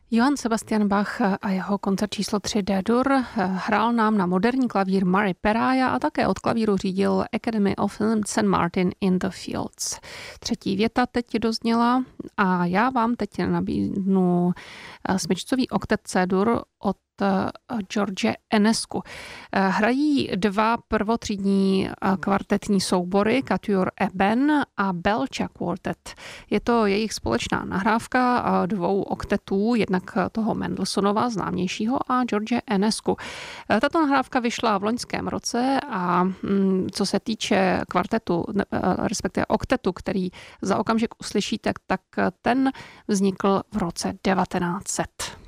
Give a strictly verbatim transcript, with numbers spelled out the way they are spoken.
Johann Sebastian Bach a jeho koncert číslo tři D-dur hrál nám na moderní klavír Murray Peraja a také od klavíru řídil Academy of Saint Martin in the Fields. Třetí věta teď dozněla a já vám teď nabídnu smyčcový oktet C-dur od George Enescu. Hrají dva prvotřídní kvartetní soubory Quatuor Eben a Belcha Quartet. Je to jejich společná nahrávka dvou oktetů, jednak toho Mendelssohnova známějšího a George Enescu. Tato nahrávka vyšla v loňském roce a co se týče kvartetu, respektive oktetu, který za okamžik uslyšíte, tak ten vznikl v roce devatenáct set.